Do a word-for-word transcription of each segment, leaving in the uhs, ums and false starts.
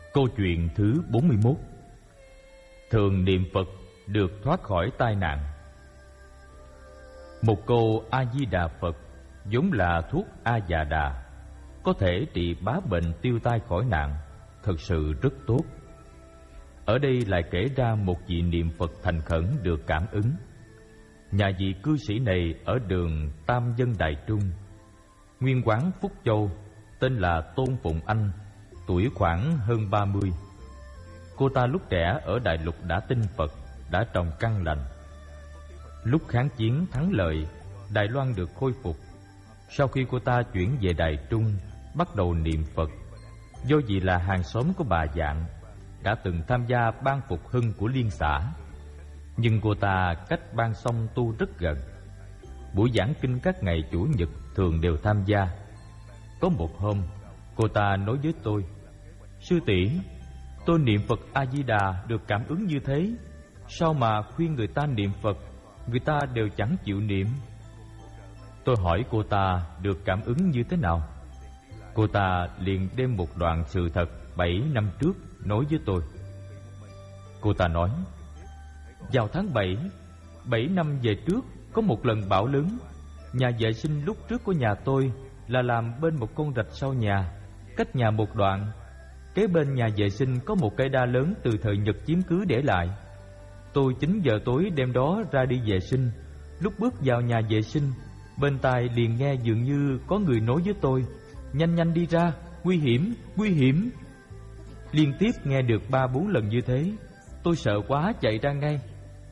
Câu chuyện thứ bốn mươi mốt. Thường niệm Phật được thoát khỏi tai nạn. Một câu A-di-đà Phật vốn là thuốc A-già đà, có thể trị bá bệnh tiêu tai khỏi nạn, thật sự rất tốt. Ở đây lại kể ra một vị niệm Phật thành khẩn được cảm ứng. Nhà vị cư sĩ này ở đường Tam Dân Đài Trung, nguyên quán Phúc Châu, tên là Tôn Phụng Anh, tuổi khoảng hơn ba mươi. Cô ta lúc trẻ ở Đại Lục đã tin Phật, đã trồng căn lành. Lúc kháng chiến thắng lợi, Đài Loan được khôi phục. Sau khi cô ta chuyển về Đài Trung, bắt đầu niệm Phật. Do vì là hàng xóm của bà Dạng, đã từng tham gia ban phục hưng của liên xã. Nhưng cô ta cách ban sông tu rất gần. Buổi giảng kinh các ngày Chủ nhật thường đều tham gia. Có một hôm, cô ta nói với tôi: "Sư tỷ, tôi niệm Phật A-di-đà được cảm ứng như thế, sao mà khuyên người ta niệm Phật, người ta đều chẳng chịu niệm?" Tôi hỏi cô ta được cảm ứng như thế nào. Cô ta liền đem một đoạn sự thật bảy năm trước nói với tôi. Cô ta nói: "Vào tháng bảy, bảy năm về trước, có một lần bão lớn. Nhà vệ sinh lúc trước của nhà tôi là làm bên một con rạch sau nhà, cách nhà một đoạn. Kế bên nhà vệ sinh có một cây đa lớn từ thời Nhật chiếm cứ để lại. Tôi chín giờ tối đêm đó ra đi vệ sinh. Lúc bước vào nhà vệ sinh, bên tai liền nghe dường như có người nói với tôi: nhanh nhanh đi ra, nguy hiểm, nguy hiểm. Liên tiếp nghe được ba bốn lần như thế, tôi sợ quá chạy ra ngay.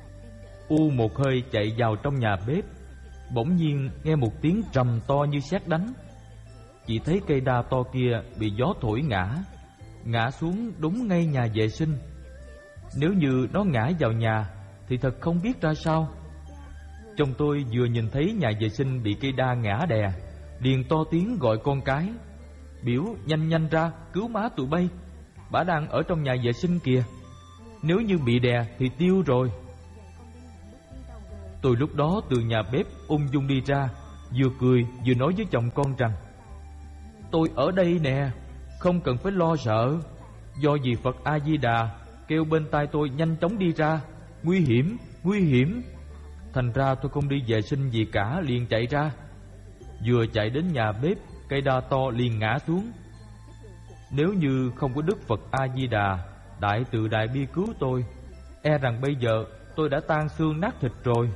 U một hơi chạy vào trong nhà bếp, bỗng nhiên nghe một tiếng trầm to như sét đánh. Chỉ thấy cây đa to kia bị gió thổi ngã, ngã xuống đúng ngay nhà vệ sinh. Nếu như nó ngã vào nhà thì thật không biết ra sao. Chồng tôi vừa nhìn thấy nhà vệ sinh bị cây đa ngã đè, liền to tiếng gọi con cái, biểu nhanh nhanh ra cứu má tụi bay, bả đang ở trong nhà vệ sinh kìa, nếu như bị đè thì tiêu rồi. Tôi lúc đó từ nhà bếp ung dung đi ra, vừa cười vừa nói với chồng con rằng: tôi ở đây nè, không cần phải lo sợ. Do vì Phật A-di-đà kêu bên tai tôi nhanh chóng đi ra, nguy hiểm, nguy hiểm. Thành ra tôi không đi vệ sinh gì cả, liền chạy ra. Vừa chạy đến nhà bếp, cây đa to liền ngã xuống. Nếu như không có Đức Phật A-di-đà Đại Từ Đại Bi cứu tôi, e rằng bây giờ tôi đã tan xương nát thịt rồi.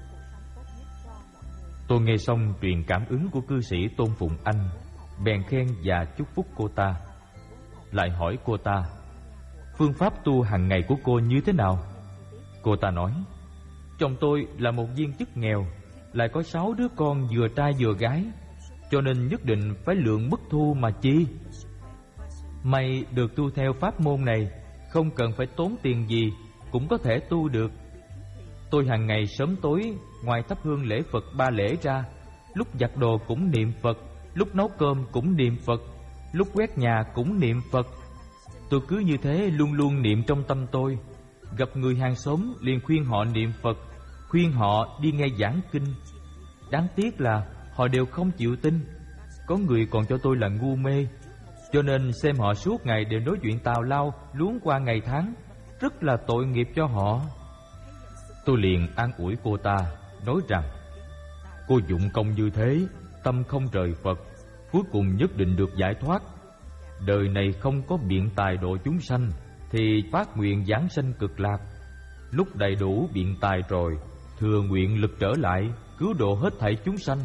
Tôi nghe xong truyền cảm ứng của cư sĩ Tôn Phụng Anh, bèn khen và chúc phúc cô ta. Lại hỏi cô ta phương pháp tu hàng ngày của cô như thế nào. Cô ta nói: chồng tôi là một viên chức nghèo, lại có sáu đứa con vừa trai vừa gái, cho nên nhất định phải lượng mức thu mà chi. May được tu theo pháp môn này, không cần phải tốn tiền gì cũng có thể tu được. Tôi hàng ngày sớm tối, ngoài thắp hương lễ Phật ba lễ ra, lúc giặt đồ cũng niệm Phật, lúc nấu cơm cũng niệm Phật, lúc quét nhà cũng niệm Phật. Tôi cứ như thế luôn luôn niệm trong tâm tôi. Gặp người hàng xóm liền khuyên họ niệm Phật, khuyên họ đi nghe giảng kinh. Đáng tiếc là họ đều không chịu tin. Có người còn cho tôi là ngu mê, cho nên xem họ suốt ngày đều nói chuyện tào lao, luống qua ngày tháng, rất là tội nghiệp cho họ. Tôi liền an ủi cô ta, nói rằng: cô dụng công như thế, tâm không rời Phật, cuối cùng nhất định được giải thoát. Đời này không có biện tài độ chúng sanh, thì phát nguyện giảng sanh cực lạc. Lúc đầy đủ biện tài rồi, thừa nguyện lực trở lại, cứu độ hết thảy chúng sanh.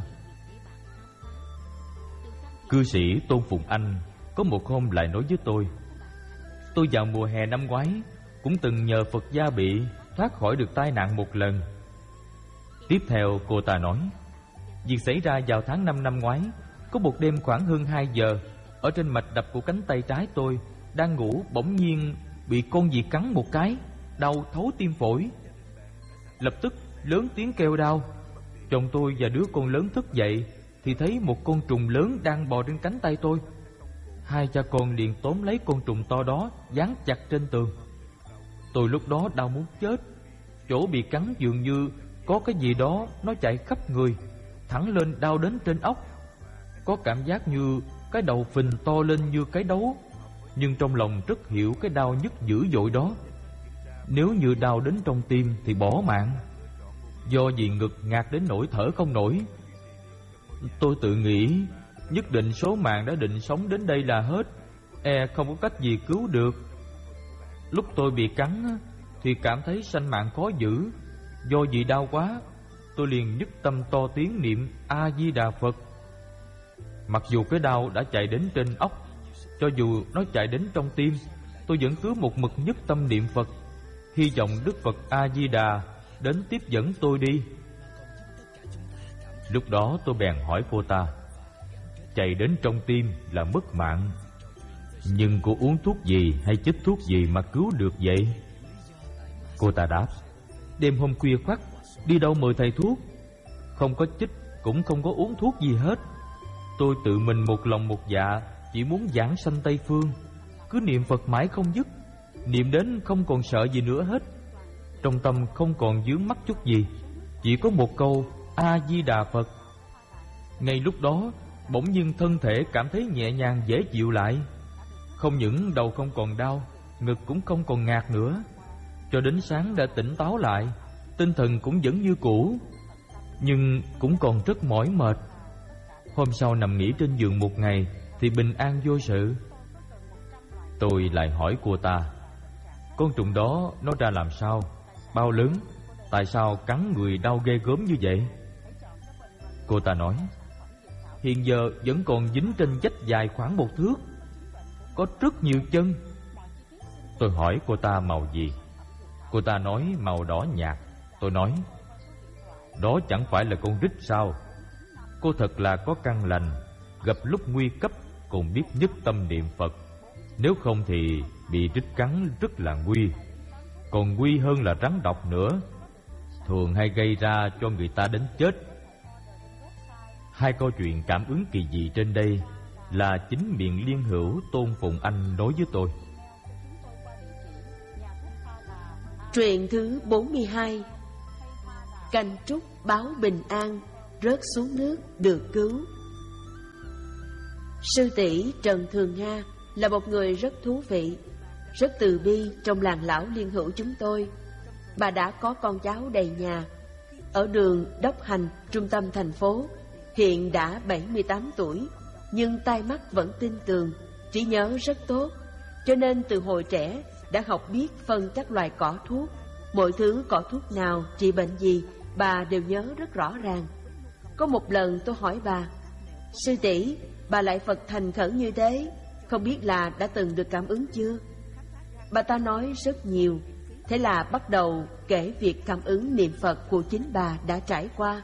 Cư sĩ Tôn Phụng Anh có một hôm lại nói với tôi: tôi vào mùa hè năm ngoái cũng từng nhờ Phật gia bị thoát khỏi được tai nạn một lần. Tiếp theo cô ta nói: việc xảy ra vào tháng năm năm ngoái, có một đêm khoảng hơn hai giờ, ở trên mạch đập của cánh tay trái tôi, đang ngủ bỗng nhiên bị con gì cắn một cái, đau thấu tim phổi. Lập tức lớn tiếng kêu đau. Chồng tôi và đứa con lớn thức dậy thì thấy một con trùng lớn đang bò trên cánh tay tôi. Hai cha con liền tóm lấy con trùng to đó, dán chặt trên tường. Tôi lúc đó đau muốn chết. Chỗ bị cắn dường như có cái gì đó nó chạy khắp người, thẳng lên đau đến trên óc. Có cảm giác như cái đầu phình to lên như cái đấu. nhưng trong lòng rất hiểu cái đau nhức dữ dội đó. Nếu như đau đến trong tim thì bỏ mạng. Do vì ngực ngạt đến nỗi thở không nổi, tôi tự nghĩ nhất định số mạng đã định sống đến đây là hết, e không có cách gì cứu được. Lúc tôi bị cắn thì cảm thấy sanh mạng khó giữ. Do vì đau quá, tôi liền nhất tâm to tiếng niệm A Di Đà Phật. Mặc dù cái đau đã chạy đến trên óc, cho dù nó chạy đến trong tim, tôi vẫn cứ một mực nhất tâm niệm Phật, hy vọng Đức Phật A Di Đà đến tiếp dẫn tôi đi. Lúc đó tôi bèn hỏi cô ta, chạy đến trong tim là mất mạng, nhưng cô uống thuốc gì hay chích thuốc gì mà cứu được vậy? Cô ta đáp, đêm hôm khuya khoắt đi đâu mời thầy thuốc, không có chích cũng không có uống thuốc gì hết. Tôi tự mình một lòng một dạ chỉ muốn giảng sanh Tây Phương, cứ niệm Phật mãi không dứt, niệm đến không còn sợ gì nữa hết. Trong tâm không còn vướng mắc chút gì, chỉ có một câu A Di Đà Phật. Ngay lúc đó bỗng nhiên thân thể cảm thấy nhẹ nhàng dễ chịu lại. Không những đầu không còn đau, ngực cũng không còn ngạt nữa. Cho đến sáng đã tỉnh táo lại, tinh thần cũng vẫn như cũ, nhưng cũng còn rất mỏi mệt. Hôm sau nằm nghỉ trên giường một ngày thì bình an vô sự. Tôi lại hỏi cô ta, con trùng đó nó ra làm sao, bao lớn, tại sao cắn người đau ghê gớm như vậy? Cô ta nói, hiện giờ vẫn còn dính trên vách dài khoảng một thước, có rất nhiều chân. Tôi hỏi cô ta màu gì? Cô ta nói màu đỏ nhạt. Tôi nói, đó chẳng phải là con rít sao? Cô thật là có căn lành, gặp lúc nguy cấp còn biết nhất tâm niệm Phật. Nếu không thì bị rít cắn rất là nguy, còn nguy hơn là rắn độc nữa, thường hay gây ra cho người ta đến chết. Hai câu chuyện cảm ứng kỳ dị trên đây là chính miệng liên hữu Tôn Phụng Anh nói với tôi. Truyện thứ bốn mươi hai. Cành trúc báo bình an, rớt xuống nước được cứu. Sư tỷ Trần Thường Nga là một người rất thú vị, rất từ bi trong làng lão liên hữu chúng tôi. Bà đã có con cháu đầy nhà. Ở đường Đốc Hành, trung tâm thành phố, hiện đã bảy mươi tám tuổi, nhưng tai mắt vẫn tinh tường, trí nhớ rất tốt. Cho nên từ hồi trẻ đã học biết phân các loài cỏ thuốc. Mọi thứ cỏ thuốc nào trị bệnh gì bà đều nhớ rất rõ ràng. Có một lần tôi hỏi bà, sư tỷ, bà lại Phật thành khẩn như thế, không biết là đã từng được cảm ứng chưa? Bà ta nói rất nhiều. Thế là bắt đầu kể việc cảm ứng niệm Phật của chính bà đã trải qua.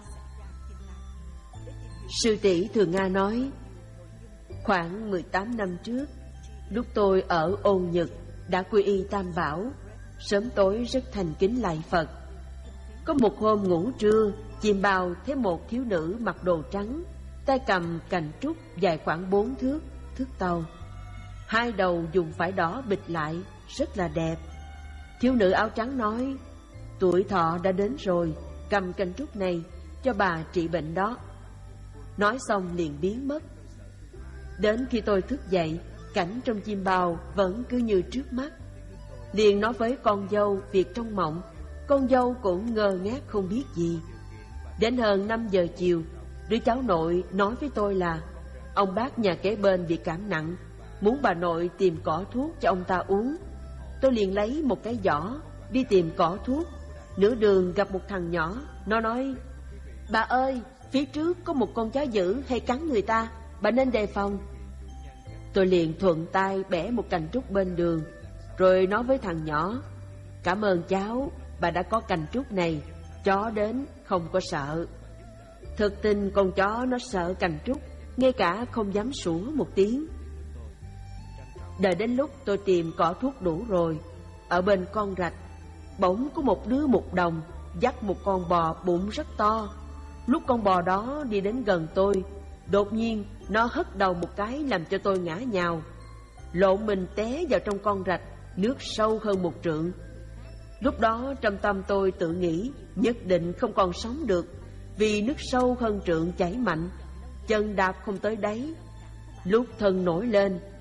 Sư tỷ Thường Nga nói, khoảng mười tám năm trước, lúc tôi ở Ôn Nhật đã quy y Tam Bảo, sớm tối rất thành kính lạy Phật. Có một hôm ngủ trưa, chìm bao thấy một thiếu nữ mặc đồ trắng, tay cầm cành trúc dài khoảng bốn thước, thước tàu. Hai đầu dùng vải đỏ bịt lại, rất là đẹp. Thiếu nữ áo trắng nói, tuổi thọ đã đến rồi, cầm cành trúc này cho bà trị bệnh đó. Nói xong liền biến mất. Đến khi tôi thức dậy, cảnh trong chim bao vẫn cứ như trước mắt. Liền nói với con dâu việc trong mộng. Con dâu cũng ngơ ngác không biết gì. Đến hơn năm giờ chiều, đứa cháu nội nói với tôi là ông bác nhà kế bên bị cảm nặng, muốn bà nội tìm cỏ thuốc cho ông ta uống. Tôi liền lấy một cái giỏ đi tìm cỏ thuốc. Nửa đường gặp một thằng nhỏ, nó nói, bà ơi, phía trước có một con chó dữ hay cắn người ta, bà nên đề phòng. Tôi liền thuận tay bẻ một cành trúc bên đường, rồi nói với thằng nhỏ, cảm ơn cháu, bà đã có cành trúc này, chó đến không có sợ. Thực tình con chó nó sợ cành trúc, ngay cả không dám sủa một tiếng. Đợi đến lúc tôi tìm cỏ thuốc đủ rồi, ở bên con rạch, bỗng có một đứa mục đồng dắt một con bò bụng rất to. Lúc con bò đó đi đến gần tôi, đột nhiên nó hất đầu một cái làm cho tôi ngã nhào, lộn mình té vào trong con rạch, nước sâu hơn một trượng. Lúc đó trong tâm tôi tự nghĩ nhất định không còn sống được, vì nước sâu hơn trượng chảy mạnh, chân đạp không tới đáy. Lúc thân nổi lên,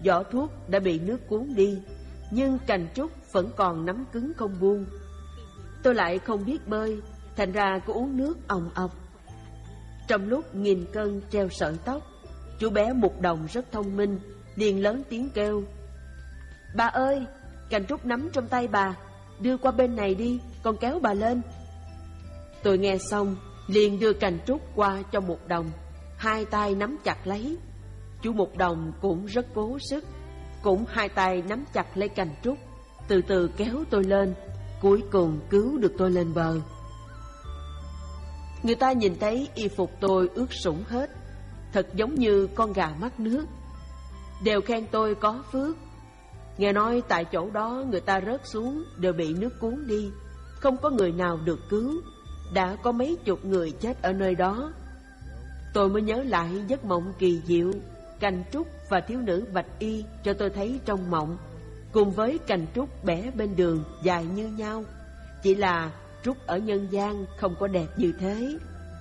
Vỏ thuốc đã bị nước cuốn đi, nhưng cành trúc vẫn còn nắm cứng không buông. Tôi lại không biết bơi, thành ra cứ uống nước òng ọc. Trong lúc nghìn cân treo sợi tóc, chú bé Mục Đồng rất thông minh, liền lớn tiếng kêu: "Bà ơi, cành trúc nắm trong tay bà, đưa qua bên này đi, con kéo bà lên." Tôi nghe xong, liền đưa cành trúc qua cho Mục Đồng, hai tay nắm chặt lấy. Chú Mục Đồng cũng rất cố sức, cũng hai tay nắm chặt lấy cành trúc, từ từ kéo tôi lên, cuối cùng cứu được tôi lên bờ. Người ta nhìn thấy y phục tôi ướt sũng hết, thật giống như con gà mắc nước, đều khen tôi có phước. Nghe nói tại chỗ đó người ta rớt xuống đều bị nước cuốn đi, không có người nào được cứu, đã có mấy chục người chết ở nơi đó. Tôi mới nhớ lại giấc mộng kỳ diệu, cành trúc và thiếu nữ bạch y cho tôi thấy trong mộng, cùng với cành trúc bẻ bên đường dài như nhau, chỉ là trúc ở nhân gian không có đẹp như thế.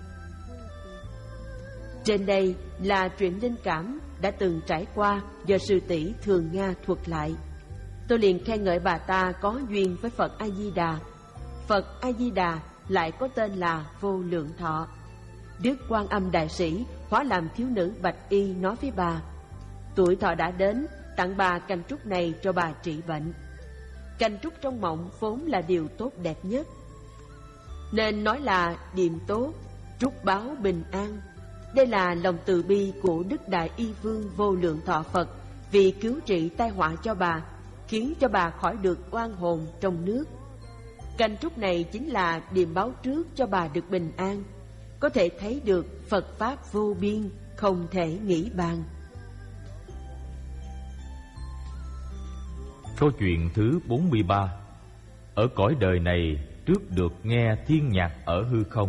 Trên đây là chuyện linh cảm đã từng trải qua do sư tỷ Thường Nga thuật lại. Tôi liền khen ngợi bà ta có duyên với Phật A Di Đà. Phật A Di Đà lại có tên là Vô Lượng Thọ. Đức Quan Âm Đại Sĩ hóa làm thiếu nữ bạch y nói với bà: tuổi thọ đã đến, tặng bà cành trúc này cho bà trị bệnh. Cành trúc trong mộng vốn là điều tốt đẹp nhất, nên nói là điềm tốt, trúc báo bình an. Đây là lòng từ bi của Đức Đại Y Vương Vô Lượng Thọ Phật vì cứu trị tai họa cho bà, khiến cho bà khỏi được oan hồn trong nước. Cành trúc này chính là điềm báo trước cho bà được bình an. Có thể thấy được Phật Pháp vô biên, không thể nghĩ bàn. Câu chuyện thứ bốn mươi ba. Ở cõi đời này trước được nghe thiên nhạc ở hư không.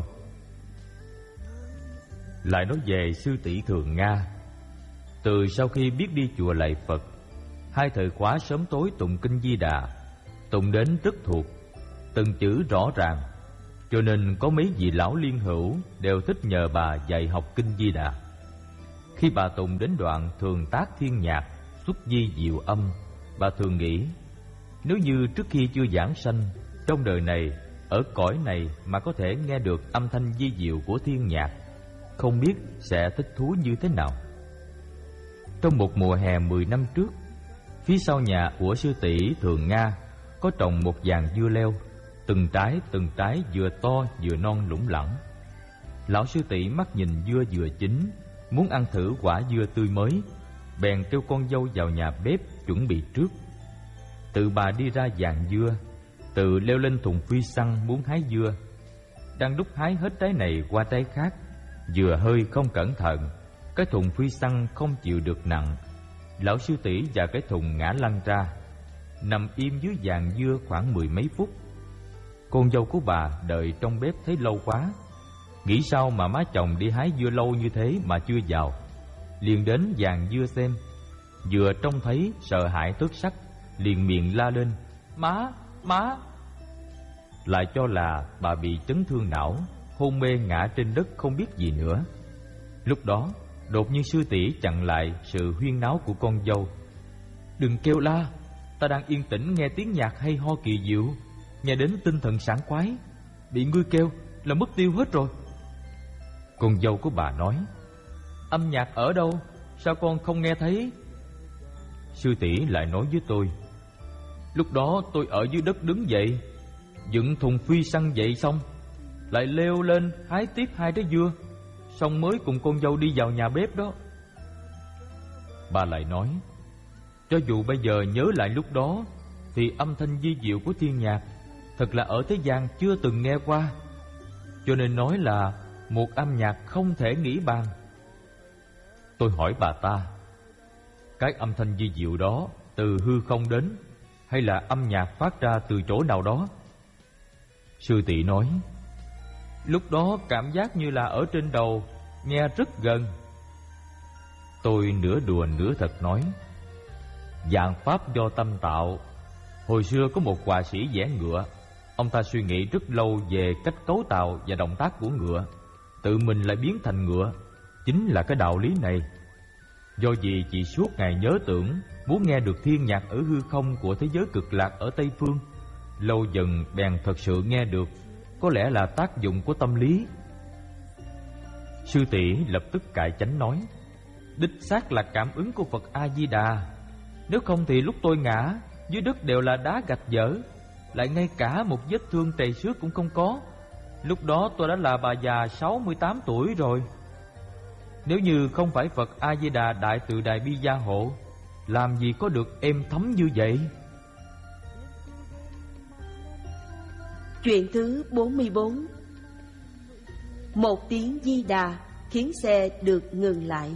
Lại nói về sư tỷ Thường Nga. Từ sau khi biết đi chùa lạy Phật, hai thời khóa sớm tối tụng kinh Di Đà, tụng đến rất thuộc, từng chữ rõ ràng, cho nên có mấy vị lão liên hữu đều thích nhờ bà dạy học kinh Di Đà. Khi bà tụng đến đoạn thường tác thiên nhạc, xuất di diệu âm, bà thường nghĩ, nếu như trước khi chưa giảng sanh, trong đời này, ở cõi này mà có thể nghe được âm thanh di diệu của thiên nhạc, không biết sẽ thích thú như thế nào. Trong một mùa hè mười năm trước, phía sau nhà của sư tỷ Thường Nga có trồng một giàn dưa leo, từng trái từng trái vừa to vừa non lủng lẳng. Lão sư tỷ mắt nhìn dưa vừa chín, muốn ăn thử quả dưa tươi mới, bèn kêu con dâu vào nhà bếp chuẩn bị trước. Tự bà đi ra giàn dưa, tự leo lên thùng phi xăng muốn hái dưa. Đang đúc hái hết trái này qua trái khác, vừa hơi không cẩn thận, cái thùng phi xăng không chịu được nặng, lão sư tỷ và cái thùng ngã lăn ra, nằm im dưới giàn dưa khoảng mười mấy phút. Con dâu của bà đợi trong bếp thấy lâu quá, nghĩ sao mà má chồng đi hái dưa lâu như thế mà chưa vào, liền đến giàn dưa xem. Vừa trông thấy sợ hãi thức sắc, liền miệng la lên: "Má, má!" Lại cho là bà bị chấn thương não, hôn mê ngã trên đất không biết gì nữa. Lúc đó đột nhiên sư tỷ chặn lại sự huyên náo của con dâu: "Đừng kêu la, ta đang yên tĩnh nghe tiếng nhạc hay ho kỳ diệu, nghe đến tinh thần sảng khoái, bị ngươi kêu là mất tiêu hết rồi." Con dâu của bà nói: "Âm nhạc ở đâu, sao con không nghe thấy?" Sư tỷ lại nói với tôi: "Lúc đó tôi ở dưới đất đứng dậy, dựng thùng phi xăng dậy xong, lại leo lên hái tiếp hai trái dưa, xong mới cùng con dâu đi vào nhà bếp đó." Bà lại nói: "Cho dù bây giờ nhớ lại lúc đó, thì âm thanh di diệu của thiên nhạc thật là ở thế gian chưa từng nghe qua, cho nên nói là một âm nhạc không thể nghĩ bàn." Tôi hỏi bà ta: "Cái âm thanh di diệu đó từ hư không đến, hay là âm nhạc phát ra từ chỗ nào đó?" Sư tỷ nói: "Lúc đó cảm giác như là ở trên đầu, nghe rất gần." Tôi nửa đùa nửa thật nói: "Vạn pháp do tâm tạo. Hồi xưa có một họa sĩ vẽ ngựa, ông ta suy nghĩ rất lâu về cách cấu tạo và động tác của ngựa, tự mình lại biến thành ngựa. Chính là cái đạo lý này. Do vì chị suốt ngày nhớ tưởng, muốn nghe được thiên nhạc ở hư không của thế giới cực lạc ở Tây Phương. Lâu dần bèn thật sự nghe được, có lẽ là tác dụng của tâm lý. Sư tỷ lập tức cải chánh nói: đích xác là cảm ứng của Phật A-di-đà. Nếu không thì lúc tôi ngã, dưới đất đều là đá gạch dở, lại ngay cả một vết thương trầy xước cũng không có. Lúc đó tôi đã là bà già sáu mươi tám tuổi rồi. Nếu như không phải Phật A-di-đà đại từ đại bi gia hộ, làm gì có được êm thấm như vậy. Chuyện thứ bốn mươi bốn. Một tiếng Di Đà khiến xe được ngừng lại.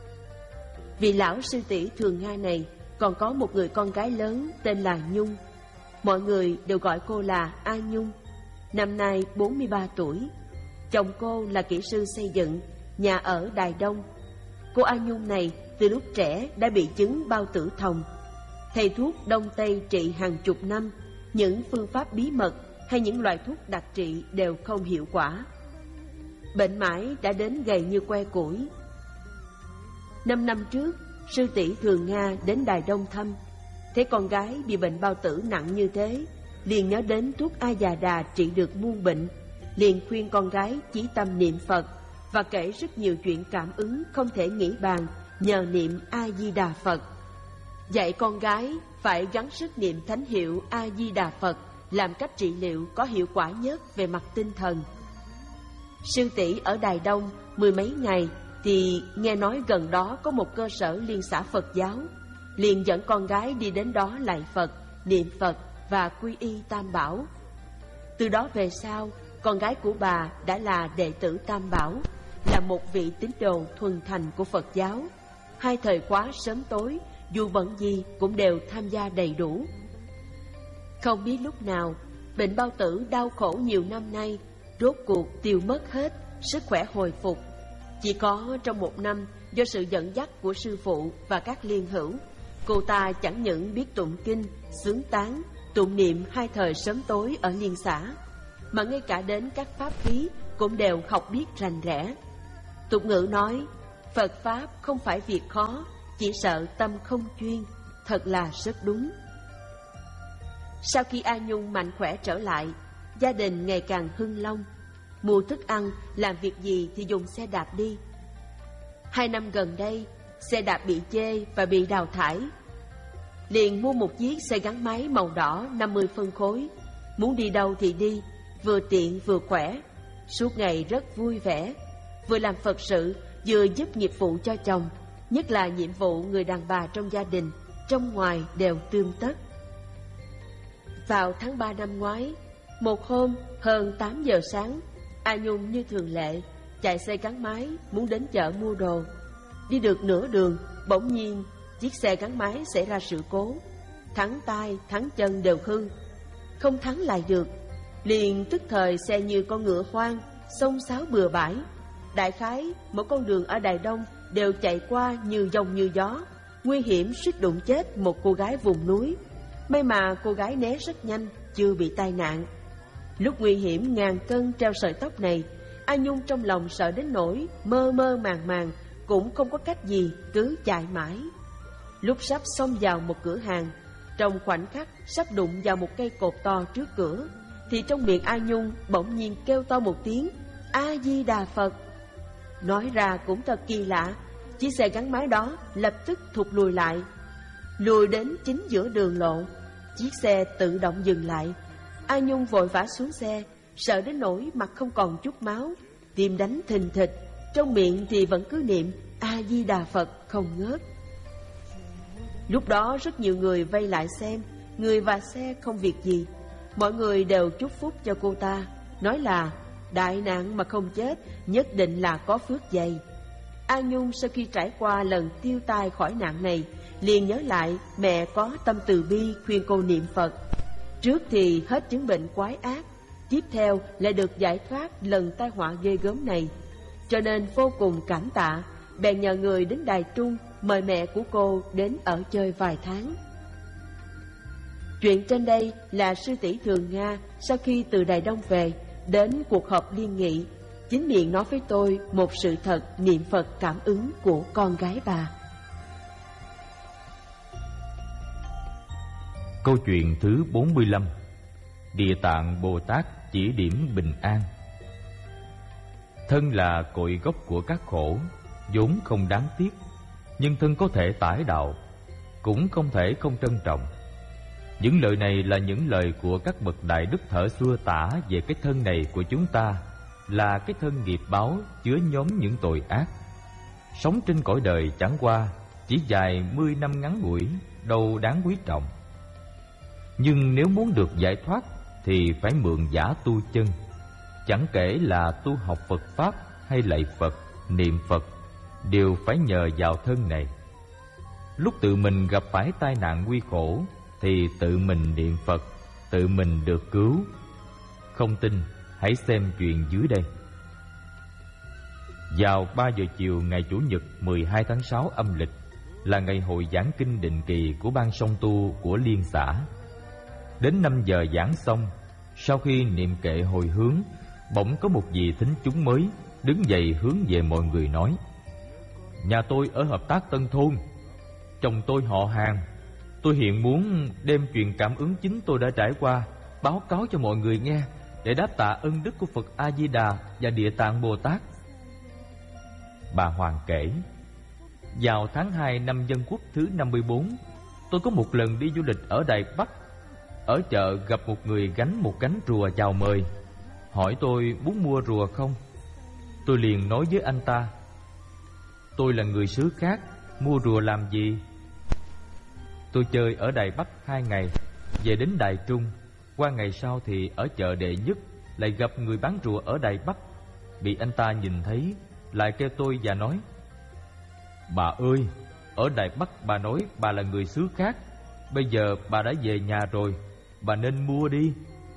Vị lão sư tỷ Thường Nga này còn có một người con gái lớn tên là Nhung. Mọi người đều gọi cô là A Nhung. Năm nay bốn mươi ba tuổi. Chồng cô là kỹ sư xây dựng, nhà ở Đài Đông. Cô A Nhung này từ lúc trẻ đã bị chứng bao tử thòng. Thầy thuốc Đông Tây trị hàng chục năm, những phương pháp bí mật hay những loại thuốc đặc trị đều không hiệu quả. Bệnh mãi đã đến gầy như que củi. Năm năm trước, sư tỷ Thường Nga đến Đài Đông thăm. Thấy con gái bị bệnh bao tử nặng như thế, liền nhớ đến thuốc A Già Đà trị được muôn bệnh. Liền khuyên con gái chí tâm niệm Phật và kể rất nhiều chuyện cảm ứng không thể nghĩ bàn nhờ niệm A Di Đà Phật. Dạy con gái phải gắng sức niệm thánh hiệu A Di Đà Phật làm cách trị liệu có hiệu quả nhất về mặt tinh thần. Sư tỷ ở Đài Đông mười mấy ngày thì nghe nói gần đó có một cơ sở liên xã Phật giáo, liền dẫn con gái đi đến đó lạy Phật, niệm Phật và quy y Tam Bảo. Từ đó về sau, con gái của bà đã là đệ tử Tam Bảo, là một vị tín đồ thuần thành của Phật giáo. Hai thời khóa sớm tối, dù bận gì cũng đều tham gia đầy đủ. Không biết lúc nào, bệnh bao tử đau khổ nhiều năm nay rốt cuộc tiêu mất hết, sức khỏe hồi phục. Chỉ có trong một năm, do sự dẫn dắt của sư phụ và các liên hữu, cô ta chẳng những biết tụng kinh, xướng tán, tụng niệm hai thời sớm tối ở liên xã, mà ngay cả đến các pháp khí cũng đều học biết rành rẽ. Tục ngữ nói, Phật Pháp không phải việc khó, chỉ sợ tâm không chuyên, thật là rất đúng. Sau khi A Nhung mạnh khỏe trở lại, gia đình ngày càng hưng long. Mua thức ăn, làm việc gì thì dùng xe đạp đi. Hai năm gần đây, xe đạp bị chê và bị đào thải. Liền mua một chiếc xe gắn máy màu đỏ năm mươi phân khối. Muốn đi đâu thì đi, vừa tiện vừa khỏe. Suốt ngày rất vui vẻ, vừa làm Phật sự, vừa giúp nghiệp vụ cho chồng. Nhất là nhiệm vụ người đàn bà trong gia đình, trong ngoài đều tươm tất. Vào tháng ba năm ngoái, một hôm hơn tám giờ sáng, A Nhung như thường lệ chạy xe gắn máy muốn đến chợ mua đồ. Đi được nửa đường, bỗng nhiên chiếc xe gắn máy xảy ra sự cố, thắng tay thắng chân đều hư, không thắng lại được. Liền tức thời xe như con ngựa hoang xông xáo bừa bãi. Đại khái mỗi con đường ở Đài Đông đều chạy qua như dòng như gió, nguy hiểm suýt đụng chết một cô gái vùng núi. May mà cô gái né rất nhanh, chưa bị tai nạn. Lúc nguy hiểm ngàn cân treo sợi tóc này, A Nhung trong lòng sợ đến nỗi mơ mơ màng màng, cũng không có cách gì, cứ chạy mãi. Lúc sắp xông vào một cửa hàng, trong khoảnh khắc sắp đụng vào một cây cột to trước cửa, thì trong miệng A Nhung bỗng nhiên kêu to một tiếng A Di Đà Phật. Nói ra cũng thật kỳ lạ, chiếc xe gắn máy đó lập tức thụt lùi lại. Lùi đến chính giữa đường lộ, chiếc xe tự động dừng lại. A Nhung vội vã xuống xe, sợ đến nỗi mặt không còn chút máu, tim đánh thình thịch, trong miệng thì vẫn cứ niệm A Di Đà Phật không ngớt. Lúc đó rất nhiều người vây lại xem, người và xe không việc gì. Mọi người đều chúc phúc cho cô ta, nói là đại nạn mà không chết, nhất định là có phước dày. A Nhung sau khi trải qua lần tiêu tai khỏi nạn này, liền nhớ lại mẹ có tâm từ bi khuyên cô niệm Phật. Trước thì hết chứng bệnh quái ác, tiếp theo lại được giải thoát lần tai họa ghê gớm này. Cho nên vô cùng cảm tạ, bèn nhờ người đến Đài Trung mời mẹ của cô đến ở chơi vài tháng. Chuyện trên đây là sư tỷ Thường Nga sau khi từ Đài Đông về, đến cuộc họp liên nghị, chính miệng nói với tôi một sự thật niệm Phật cảm ứng của con gái bà. Câu chuyện thứ bốn mươi lăm. Địa Tạng Bồ Tát chỉ điểm bình an. Thân là cội gốc của các khổ, vốn không đáng tiếc, nhưng thân có thể tải đạo, cũng không thể không trân trọng. Những lời này là những lời của các bậc đại đức thở xưa tả về cái thân này của chúng ta, là cái thân nghiệp báo chứa nhóm những tội ác. Sống trên cõi đời chẳng qua chỉ dài mươi năm ngắn ngủi, đâu đáng quý trọng. Nhưng nếu muốn được giải thoát thì phải mượn giả tu chân. Chẳng kể là tu học Phật Pháp hay lạy Phật, niệm Phật, đều phải nhờ vào thân này. Lúc tự mình gặp phải tai nạn nguy khổ thì tự mình niệm Phật, tự mình được cứu. Không tin, hãy xem chuyện dưới đây. Vào ba giờ chiều ngày Chủ nhật mười hai tháng sáu âm lịch là ngày hội giảng kinh định kỳ của ban song tu của liên xã. Đến năm giờ giảng xong, sau khi niệm kệ hồi hướng, bỗng có một vị thính chúng mới đứng dậy hướng về mọi người nói: Nhà tôi ở hợp tác Tân Thôn, chồng tôi họ Hàng. Tôi hiện muốn đem truyền cảm ứng chính tôi đã trải qua báo cáo cho mọi người nghe, để đáp tạ ân đức của Phật A Di Đà và Địa Tạng Bồ Tát. Bà Hoàng kể: Vào tháng hai năm Dân Quốc thứ năm mươi bốn, tôi có một lần đi du lịch ở Đài Bắc. Ở chợ gặp một người gánh một cánh rùa chào mời, hỏi tôi muốn mua rùa không. Tôi liền nói với anh ta: Tôi là người xứ khác, mua rùa làm gì? Tôi chơi ở Đài Bắc hai ngày, về đến Đài Trung. Qua ngày sau thì ở chợ Đệ Nhất lại gặp người bán rùa ở Đài Bắc. Bị anh ta nhìn thấy, lại kêu tôi và nói: Bà ơi, ở Đài Bắc bà nói bà là người xứ khác, bây giờ bà đã về nhà rồi, bà nên mua đi.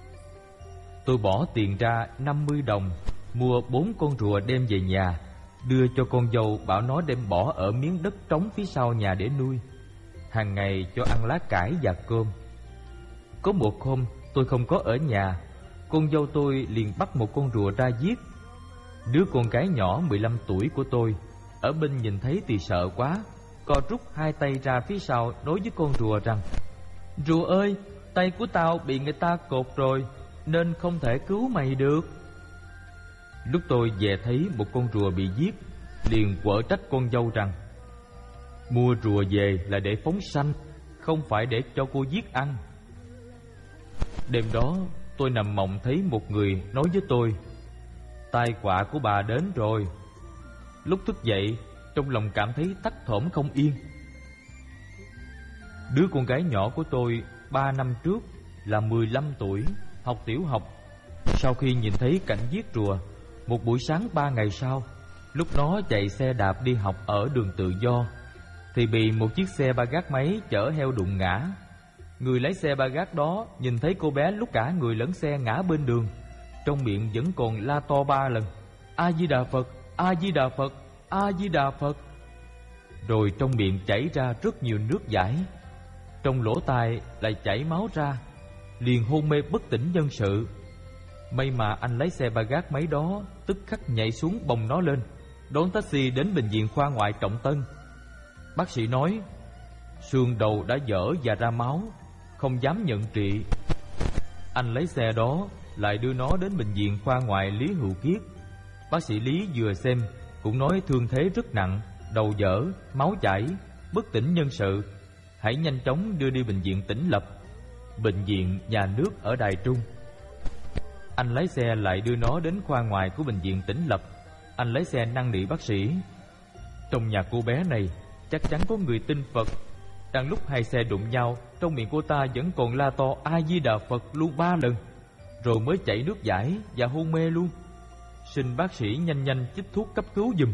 Tôi bỏ tiền ra năm mươi đồng, mua bốn con rùa đem về nhà, đưa cho con dâu, bảo nó đem bỏ ở miếng đất trống phía sau nhà để nuôi. Hàng ngày cho ăn lá cải và cơm. Có một hôm tôi không có ở nhà, con dâu tôi liền bắt một con rùa ra giết. Đứa con gái nhỏ mười lăm tuổi của tôi ở bên nhìn thấy thì sợ quá, co rút hai tay ra phía sau nói với con rùa rằng: Rùa ơi, tay của tao bị người ta cột rồi, nên không thể cứu mày được. Lúc tôi về thấy một con rùa bị giết, liền quở trách con dâu rằng: Mua rùa về là để phóng sanh, không phải để cho cô giết ăn. Đêm đó tôi nằm mộng thấy một người nói với tôi: Tai họa của bà đến rồi. Lúc thức dậy, trong lòng cảm thấy thấp thỏm không yên. Đứa con gái nhỏ của tôi ba năm trước là mười lăm tuổi, học tiểu học. Sau khi nhìn thấy cảnh giết rùa, một buổi sáng ba ngày sau, lúc nó chạy xe đạp đi học ở đường Tự Do, thì bị một chiếc xe ba gác máy chở heo đụng ngã. Người lái xe ba gác đó nhìn thấy cô bé lúc cả người lẫn xe ngã bên đường, trong miệng vẫn còn la to ba lần: A Di Đà Phật, A Di Đà Phật, A Di Đà Phật. Rồi trong miệng chảy ra rất nhiều nước dãi, trong lỗ tai lại chảy máu ra, liền hôn mê bất tỉnh nhân sự. May mà anh lái xe ba gác máy đó tức khắc nhảy xuống bồng nó lên, đón taxi đến bệnh viện khoa ngoại Trọng Tân. Bác sĩ nói xương đầu đã vỡ và ra máu, không dám nhận trị. Anh lái xe đó lại đưa nó đến bệnh viện khoa ngoại Lý Hữu Kiết. Bác sĩ Lý vừa xem cũng nói thương thế rất nặng, đầu vỡ, máu chảy, bất tỉnh nhân sự, hãy nhanh chóng đưa đi bệnh viện Tỉnh Lập, bệnh viện nhà nước ở Đài Trung. Anh lái xe lại đưa nó đến khoa ngoại của bệnh viện Tỉnh Lập. Anh lái xe năn nỉ bác sĩ: Trong nhà cô bé này chắc chắn có người tin Phật. Đang lúc hai xe đụng nhau, trong miệng cô ta vẫn còn la to A Di Đà Phật luôn ba lần, rồi mới chảy nước dãi và hôn mê luôn. Xin bác sĩ nhanh nhanh chích thuốc cấp cứu giùm.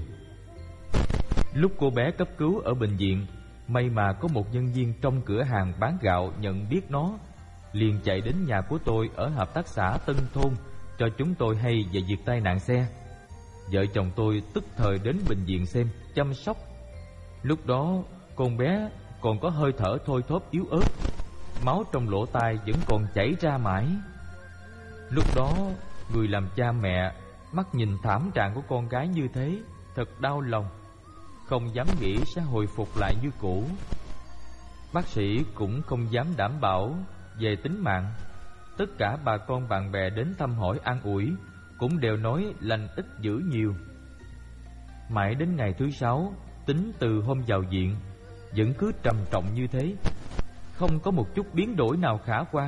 Lúc cô bé cấp cứu ở bệnh viện, may mà có một nhân viên trong cửa hàng bán gạo nhận biết nó, liền chạy đến nhà của tôi ở hợp tác xã Tân Thôn cho chúng tôi hay về việc tai nạn xe. Vợ chồng tôi tức thời đến bệnh viện xem, chăm sóc. Lúc đó con bé còn có hơi thở thôi thóp yếu ớt, máu trong lỗ tai vẫn còn chảy ra mãi. Lúc đó người làm cha mẹ mắt nhìn thảm trạng của con gái như thế, thật đau lòng, không dám nghĩ sẽ hồi phục lại như cũ. Bác sĩ cũng không dám đảm bảo về tính mạng. Tất cả bà con bạn bè đến thăm hỏi an ủi cũng đều nói lành ít dữ nhiều. Mãi đến ngày thứ sáu, tính từ hôm vào viện, vẫn cứ trầm trọng như thế, không có một chút biến đổi nào khả quan.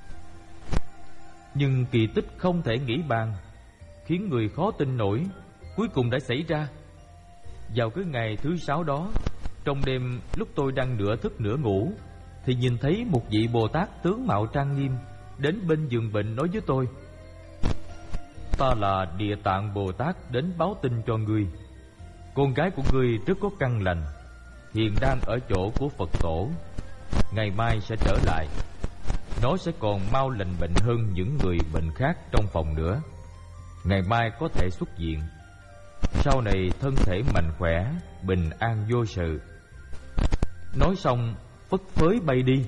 Nhưng kỳ tích không thể nghĩ bàn, khiến người khó tin nổi, cuối cùng đã xảy ra. Vào cái ngày thứ sáu đó, trong đêm lúc tôi đang nửa thức nửa ngủ, thì nhìn thấy một vị Bồ Tát tướng mạo trang nghiêm đến bên giường bệnh nói với tôi: "Ta là Địa Tạng Bồ Tát đến báo tin cho ngươi. Con gái của ngươi rất có căn lành, hiện đang ở chỗ của Phật tổ, ngày mai sẽ trở lại. Nó sẽ còn mau lành bệnh hơn những người bệnh khác trong phòng nữa. Ngày mai có thể xuất viện. Sau này thân thể mạnh khỏe, bình an vô sự." Nói xong phất phới bay đi.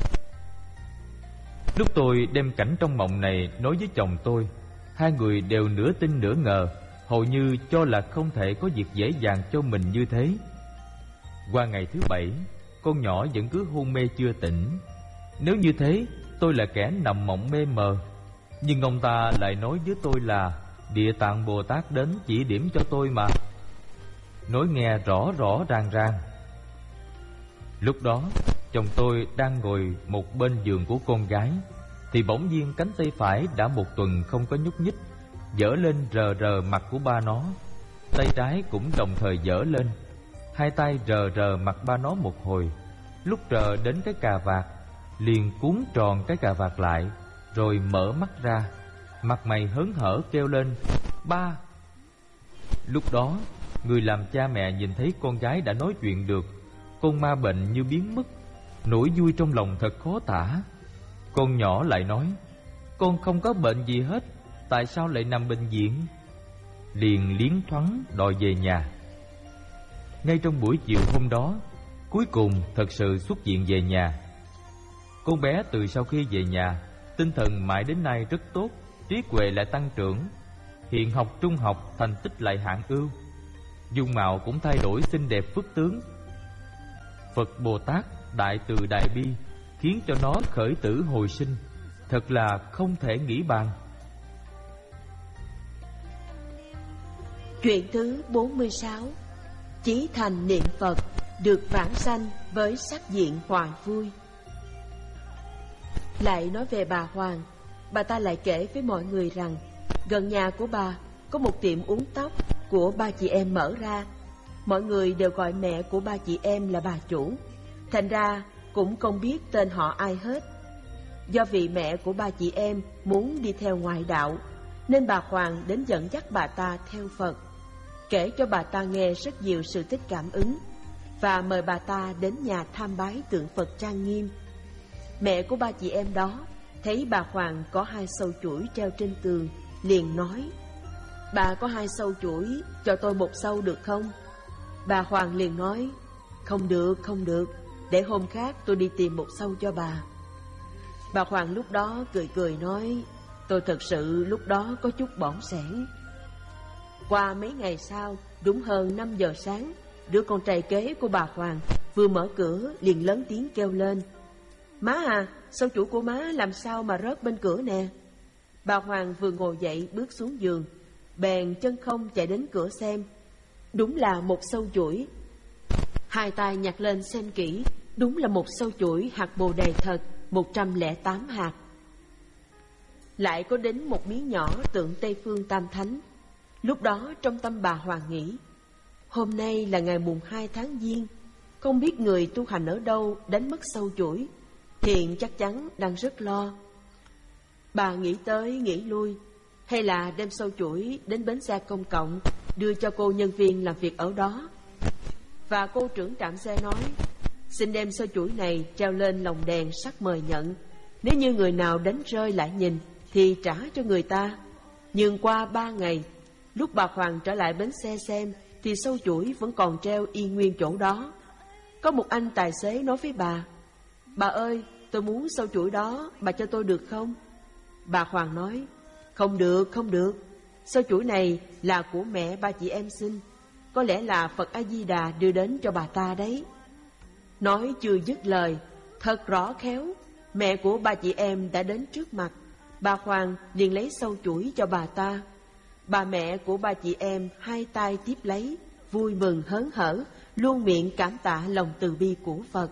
Lúc tôi đem cảnh trong mộng này nói với chồng tôi, hai người đều nửa tin nửa ngờ, hầu như cho là không thể có việc dễ dàng cho mình như thế. Qua ngày thứ bảy, con nhỏ vẫn cứ hôn mê chưa tỉnh. Nếu như thế, tôi là kẻ nằm mộng mê mờ. Nhưng ông ta lại nói với tôi là Địa Tạng Bồ Tát đến chỉ điểm cho tôi mà. Nói nghe rõ rõ ràng ràng. Lúc đó, chồng tôi đang ngồi một bên giường của con gái, thì bỗng nhiên cánh tay phải đã một tuần không có nhúc nhích giở lên rờ rờ mặt của ba nó. Tay trái cũng đồng thời giở lên. Hai tay rờ rờ mặt ba nó một hồi. Lúc rờ đến cái cà vạt, liền cuốn tròn cái cà vạt lại, rồi mở mắt ra, mặt mày hớn hở kêu lên: "Ba!" Lúc đó, người làm cha mẹ nhìn thấy con gái đã nói chuyện được, con ma bệnh như biến mất, nỗi vui trong lòng thật khó tả. Con nhỏ lại nói: "Con không có bệnh gì hết, tại sao lại nằm bệnh viện?" Liền liến thoáng đòi về nhà. Ngay trong buổi chiều hôm đó, cuối cùng thật sự xuất viện về nhà. Con bé từ sau khi về nhà, tinh thần mãi đến nay rất tốt, trí huệ lại tăng trưởng. Hiện học trung học, thành tích lại hạng ưu, dung mạo cũng thay đổi xinh đẹp phước tướng. Phật Bồ Tát đại từ đại bi khiến cho nó khởi tử hồi sinh, thật là không thể nghĩ bàn. Chuyện thứ bốn mươi sáu. Chí thành niệm Phật, được vãng sanh với sắc diện hoài vui. Lại nói về bà Hoàng, bà ta lại kể với mọi người rằng gần nhà của bà có một tiệm uốn tóc của ba chị em mở ra. Mọi người đều gọi mẹ của ba chị em là bà chủ, thành ra cũng không biết tên họ ai hết. Do vì mẹ của ba chị em muốn đi theo ngoại đạo, nên bà Hoàng đến dẫn dắt bà ta theo Phật, kể cho bà ta nghe rất nhiều sự tích cảm ứng, và mời bà ta đến nhà tham bái tượng Phật trang nghiêm. Mẹ của ba chị em đó thấy bà Hoàng có hai sâu chuỗi treo trên tường, liền nói: "Bà có hai sâu chuỗi, cho tôi một sâu được không?" Bà Hoàng liền nói: "Không được, không được, để hôm khác tôi đi tìm một sâu cho bà." Bà Hoàng lúc đó cười cười nói: "Tôi thật sự lúc đó có chút bỏng sẻn." Qua mấy ngày sau, đúng hơn năm giờ sáng, đứa con trai kế của bà Hoàng vừa mở cửa liền lớn tiếng kêu lên: "Má à, sâu chuỗi của má làm sao mà rớt bên cửa nè." Bà Hoàng vừa ngồi dậy bước xuống giường, bèn chân không chạy đến cửa xem. Đúng là một sâu chuỗi. Hai tay nhặt lên xem kỹ, đúng là một sâu chuỗi hạt bồ đề thật, một trăm lẻ tám hạt. Lại có đến một miếng nhỏ tượng Tây Phương Tam Thánh. Lúc đó trong tâm bà Hoàng nghĩ: hôm nay là ngày mùng hai tháng Giêng, không biết người tu hành ở đâu đánh mất sâu chuỗi, hiện chắc chắn đang rất lo. Bà nghĩ tới nghĩ lui, hay là đem sâu chuỗi đến bến xe công cộng đưa cho cô nhân viên làm việc ở đó. Và cô trưởng trạm xe nói: "Xin đem sâu chuỗi này treo lên lồng đèn sắc mời nhận. Nếu như người nào đánh rơi lại nhìn thì trả cho người ta." Nhưng qua ba ngày, lúc bà Hoàng trở lại bến xe xem thì sâu chuỗi vẫn còn treo y nguyên chỗ đó. Có một anh tài xế nói với bà: "Bà ơi, tôi muốn sâu chuỗi đó, bà cho tôi được không?" Bà Hoàng nói: "Không được, không được. Sâu chuỗi này là của mẹ ba chị em xin, có lẽ là Phật A Di Đà đưa đến cho bà ta đấy." Nói chưa dứt lời, thật rõ khéo, mẹ của ba chị em đã đến trước mặt. Bà Khoan liền lấy sâu chuỗi cho bà ta. Bà mẹ của ba chị em hai tay tiếp lấy, vui mừng hớn hở, luôn miệng cảm tạ lòng từ bi của Phật.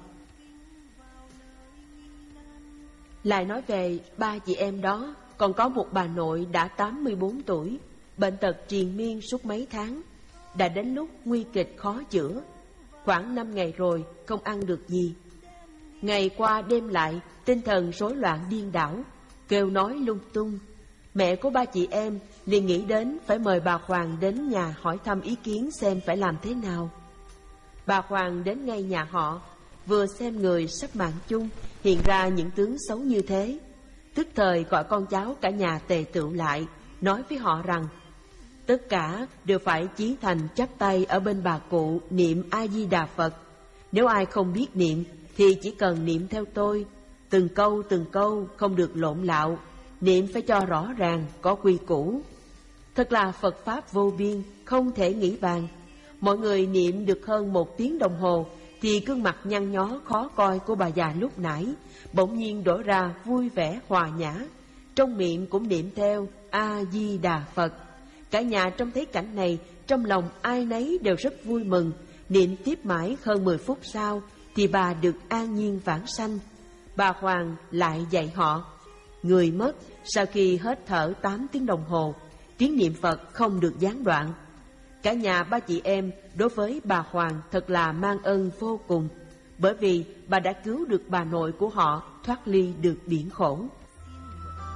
Lại nói về ba chị em đó, còn có một bà nội đã tám mươi bốn tuổi, bệnh tật triền miên suốt mấy tháng, đã đến lúc nguy kịch khó chữa. Khoảng năm ngày rồi không ăn được gì. Ngày qua đêm lại, tinh thần rối loạn điên đảo, kêu nói lung tung. Mẹ của ba chị em liền nghĩ đến phải mời bà Khoan đến nhà hỏi thăm ý kiến xem phải làm thế nào. Bà Khoan đến ngay nhà họ, vừa xem người sắp mạng chung hiện ra những tướng xấu như thế, tức thời gọi con cháu cả nhà tề tựu lại, nói với họ rằng tất cả đều phải chí thành chắp tay ở bên bà cụ niệm A Di Đà Phật. Nếu ai không biết niệm thì chỉ cần niệm theo tôi, từng câu từng câu không được lộn lạo, niệm phải cho rõ ràng, có quy củ. Thật là Phật Pháp vô biên, không thể nghĩ bàn. Mọi người niệm được hơn một tiếng đồng hồ thì gương mặt nhăn nhó khó coi của bà già lúc nãy bỗng nhiên đổi ra vui vẻ hòa nhã, trong miệng cũng niệm theo A Di Đà Phật. Cả nhà trông thấy cảnh này, trong lòng ai nấy đều rất vui mừng. Niệm tiếp mãi hơn mười phút sau thì bà được an nhiên vãng sanh. Bà Khoan lại dạy họ, người mất sau khi hết thở tám tiếng đồng hồ, tiếng niệm Phật không được gián đoạn. Cả nhà ba chị em đối với bà Khoan thật là mang ơn vô cùng, bởi vì bà đã cứu được bà nội của họ thoát ly được biển khổ.